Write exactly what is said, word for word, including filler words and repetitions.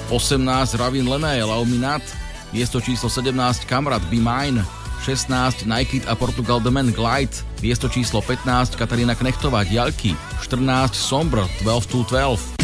osemnásť Ravin Lene, Love Me Not. Miesto číslo sedemnásť Kamrat, Be Mine. šestnásť Nike a Portugal The Man, Glide. Miesto číslo pätnásť Katarína Knechtová, Diaľky. štrnásť Sombr, dvanásť to dvanásť.